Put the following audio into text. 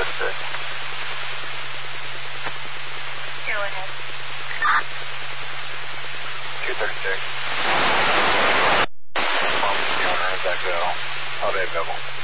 236. Go ahead. 236. How's that go? How they available?